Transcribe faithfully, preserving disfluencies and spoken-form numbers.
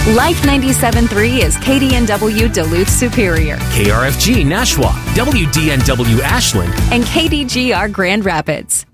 Life ninety-seven point three is K D N W Duluth Superior, K R F G Nashua, W D N W Ashland, and K D G R Grand Rapids.